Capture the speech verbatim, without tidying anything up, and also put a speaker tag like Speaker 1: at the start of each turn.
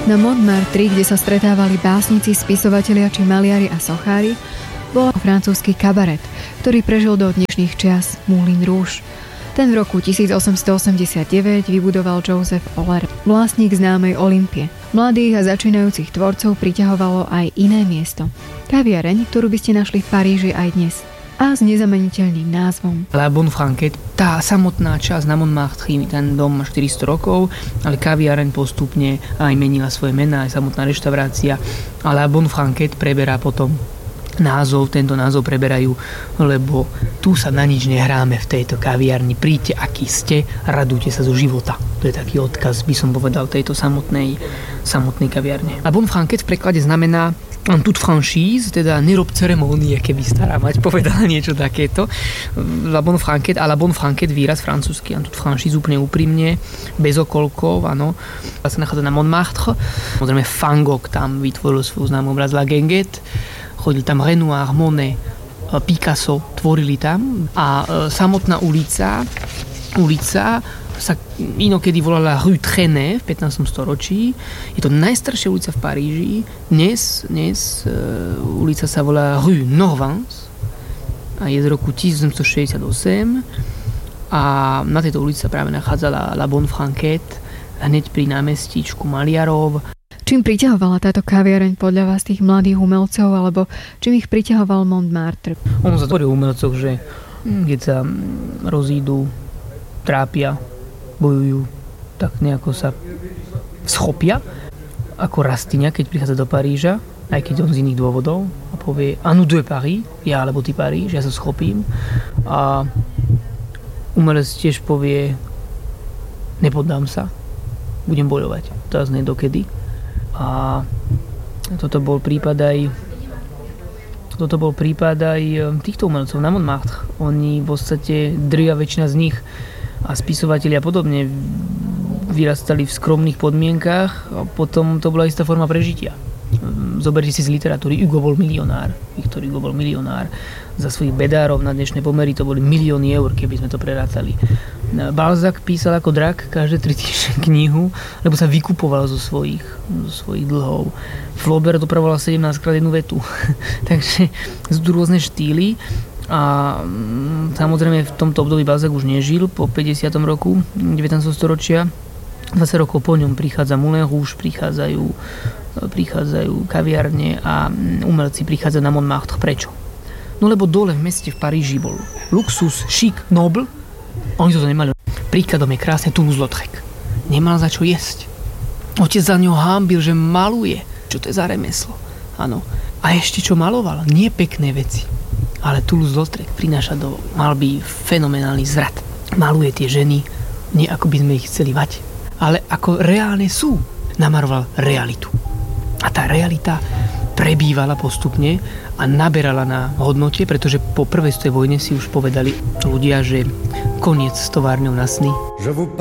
Speaker 1: Na Montmartre, kde sa stretávali básnici, spisovatelia či maliari a sochári, bol francúzsky kabaret, ktorý prežil do dnešných čias Moulin Rouge. Ten v roku tisícosemstoosemdesiatdeväť vybudoval Joseph Euler, vlastník známej Olympie. Mladých a začínajúcich tvorcov priťahovalo aj iné miesto. Kaviareň, ktorú by ste našli v Paríži aj dnes. A s nezameniteľným názvom
Speaker 2: La Bonne Franquette. Tá samotná časť na Montmartre, ten dom má štyristo rokov, ale kaviareň postupne aj menila svoje mená, aj samotná reštaurácia. A La Bonne Franquette preberá potom názov, tento názov preberajú, lebo tu sa na nič nehráme v tejto kaviarni. Príďte, aký ste, radujte sa zo života. To je taký odkaz, by som povedal, tejto samotnej, samotnej kaviarne. La Bonne Franquette v preklade znamená en toute franchise, teda nerob ceremónie, keby stará mať povedala niečo takéto. La Bonne Franquette a La Bonne Franquette, výraz francúzsky, en toute franchise, úplne úprimne, bez okolkov, áno. Sa nachádza na Montmartre. Samozrejme Van Gogh tam vytvoril svoju známú obraz La Guinguette. Chodil tam Renoir, Monet, Picasso, tvorili tam. A samotná ulica, ulica sa inokedy volala Rue Trenet v pätnástom storočí. Je to najstaršia ulica v Paríži. Dnes, dnes uh, ulica sa volá Rue Norvins a je z roku tisícosemstošesťdesiatosem a na tejto ulici sa práve nachádzala La Bonne Franquette hneď pri námestíčku Maliarov.
Speaker 1: Čím priťahovala táto kaviareň podľa vás tých mladých umelcov, alebo čím ich priťahoval Montmartre?
Speaker 2: Ono sa tvorí umelcov, že keď sa rozídu, trápia, bojujú, tak nejako sa schopia. Ako Rastignac, keď prichádza do Paríža, aj keď on z iných dôvodov, a povie à nous deux Paris, ja alebo ty Paríž, ja sa schopím. A umelec tiež povie nepoddám sa, budem bojovať. To znie dokedy. A toto bol prípad aj toto bol prípad aj týchto umelcov na Montmartre. Oni v podstate, drvivá väčšina z nich a spisovatelia podobne vyrastali v skromných podmienkách a potom to bola istá forma prežitia. Zoberte si z literatúry, Hugo bol milionár. Viktor Hugo bol milionár. Za svojich bedárov na dnešné pomery to boli milióny eur, keby sme to prerácali. Balzac písal ako drak každé tri týždne knihu, lebo sa vykupoval zo svojich, zo svojich dlhov. Flaubert dopravoval sedemnásťkrát jednu vetu. Takže sú tu rôzne štýly. A samozrejme v tomto období Balzac už nežil po päťdesiatom roku devätnásteho storočia. dvadsať rokov po ňom prichádza Moulin Rouge, prichádzajú, prichádzajú kaviarne a umelci prichádzajú na Montmartre. Prečo? No lebo dole v meste v Paríži bol luxus, šik, noble. Oni to nemali. Príkladom je krásne Toulouse-Lautrec. Nemal za čo jesť. Otec za ňo hámbil, že maluje. Čo to je za remeslo? Áno. A ešte čo maloval? Nie pekné veci. Ale Toulouse-Lautrec prináša do malby fenomenálny zrad. Maluje tie ženy, nie ako by sme ich chceli mať, ale ako reálne sú. Namaroval realitu. A tá realita prebývala postupne a naberala na hodnote, pretože po prvej svetovej vojne si už povedali ľudia, že koniec s továrňou na sny.